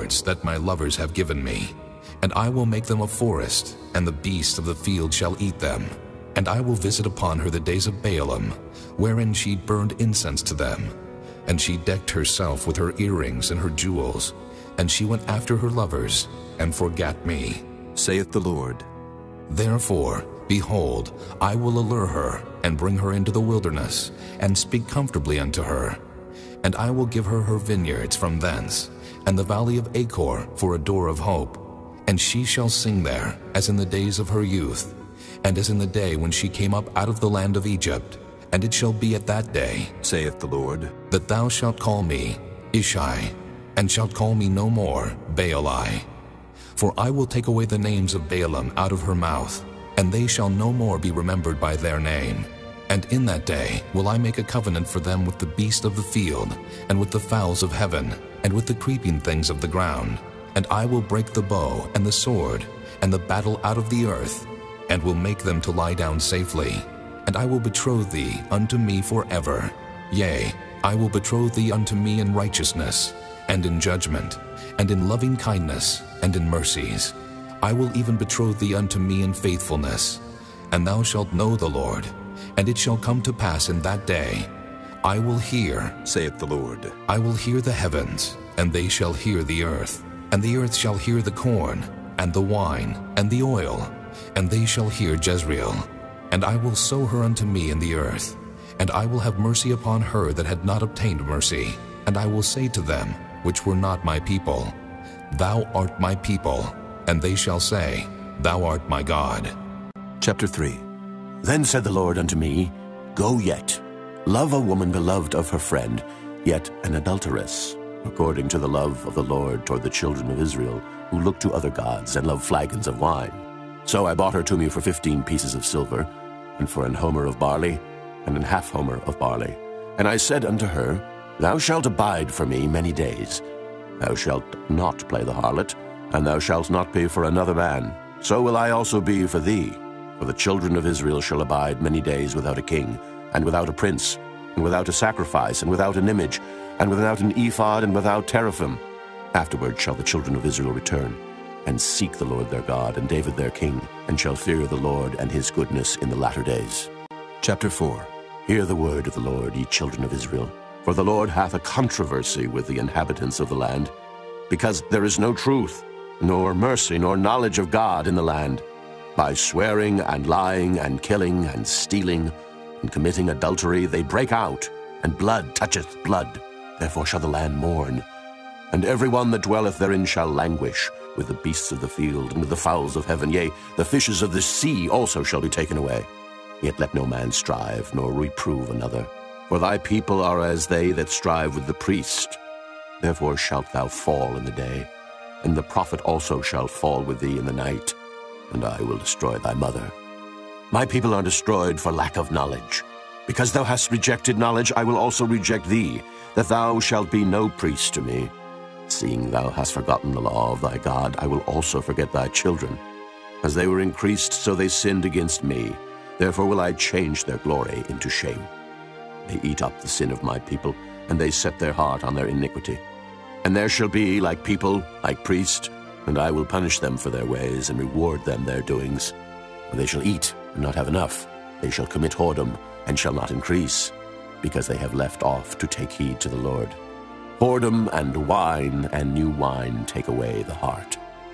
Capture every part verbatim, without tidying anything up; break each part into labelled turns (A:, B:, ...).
A: vineyards that my lovers have given me. And I will make them a forest, and the beasts of the field shall eat them. And I will visit upon her the days of Baalim, wherein she burned incense to them. And she decked herself with her earrings and her jewels, and she went after her lovers, and forgat me,
B: saith the Lord.
A: Therefore, behold, I will allure her, and bring her into the wilderness, and speak comfortably unto her. And I will give her her vineyards from thence, and the valley of Achor for a door of hope. And she shall sing there, as in the days of her youth, and as in the day when she came up out of the land of Egypt. And it shall be at that day,
B: saith the Lord,
A: that thou shalt call me Ishai, and shalt call me no more Baali. For I will take away the names of Baalim out of her mouth, and they shall no more be remembered by their name. And in that day will I make a covenant for them with the beast of the field, and with the fowls of heaven, and with the creeping things of the ground. And I will break the bow and the sword, and the battle out of the earth, and will make them to lie down safely. And I will betroth thee unto me forever. Yea, I will betroth thee unto me in righteousness, and in judgment, and in loving kindness, and in mercies. I will even betroth thee unto me in faithfulness. And thou shalt know the Lord. And it shall come to pass in that day, I will hear,
B: saith the Lord.
A: I will hear the heavens, and they shall hear the earth. And the earth shall hear the corn, and the wine, and the oil, and they shall hear Jezreel. And I will sow her unto me in the earth, and I will have mercy upon her that had not obtained mercy. And I will say to them, which were not my people, Thou art my people. And they shall say, Thou art my God.
C: Chapter three. Then said the Lord unto me, Go yet, love a woman beloved of her friend, yet an adulteress, according to the love of the Lord toward the children of Israel, who look to other gods and love flagons of wine. So I bought her to me for fifteen pieces of silver, and for an homer of barley, and an half homer of barley. And I said unto her, Thou shalt abide for me many days. Thou shalt not play the harlot, and thou shalt not be for another man. So will I also be for thee. For the children of Israel shall abide many days without a king, and without a prince, and without a sacrifice, and without an image, and without an ephod, and without teraphim. Afterward shall the children of Israel return, and seek the Lord their God, and David their king, and shall fear the Lord and his goodness in the latter days.
B: Chapter four.
C: Hear the word of the Lord, ye children of Israel. For the Lord hath a controversy with the inhabitants of the land, because there is no truth, nor mercy, nor knowledge of God in the land. By swearing and lying and killing and stealing and committing adultery they break out, and blood toucheth blood. Therefore shall the land mourn, and every one that dwelleth therein shall languish, with the beasts of the field and with the fowls of heaven. Yea, the fishes of the sea also shall be taken away. Yet let no man strive, nor reprove another. For thy people are as they that strive with the priest. Therefore shalt thou fall in the day, and the prophet also shall fall with thee in the night, and I will destroy thy mother. My people are destroyed for lack of knowledge. Because thou hast rejected knowledge, I will also reject thee, that thou shalt be no priest to me. Seeing thou hast forgotten the law of thy God, I will also forget thy children. As they were increased, so they sinned against me. Therefore will I change their glory into shame. They eat up the sin of my people, and they set their heart on their iniquity. And there shall be like people, like priests, and I will punish them for their ways, and reward them their doings. For they shall eat, and not have enough. They shall commit whoredom, and shall not increase, because they have left off to take heed to the Lord. Whoredom and wine and new wine take away the heart.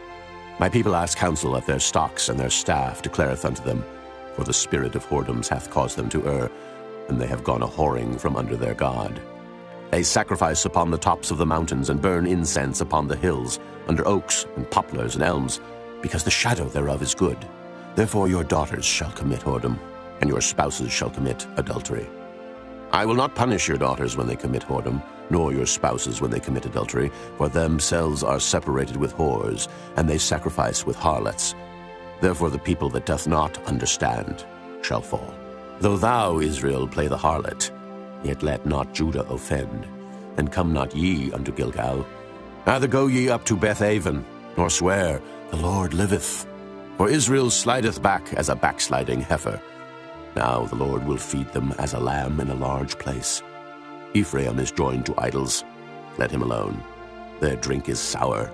C: My people ask counsel of their stocks, and their staff declareth unto them, for the spirit of whoredoms hath caused them to err, and they have gone a whoring from under their God. They sacrifice upon the tops of the mountains, and burn incense upon the hills, under oaks and poplars and elms, because the shadow thereof is good. Therefore your daughters shall commit whoredom, and your spouses shall commit adultery. I will not punish your daughters when they commit whoredom, nor your spouses when they commit adultery, for themselves are separated with whores, and they sacrifice with harlots. Therefore the people that doth not understand shall fall. Though thou, Israel, play the harlot, yet let not Judah offend, and come not ye unto Gilgal. Neither go ye up to Bethaven, nor swear, The Lord liveth. For Israel slideth back as a backsliding heifer. Now the Lord will feed them as a lamb in a large place. Ephraim is joined to idols. Let him alone. Their drink is sour.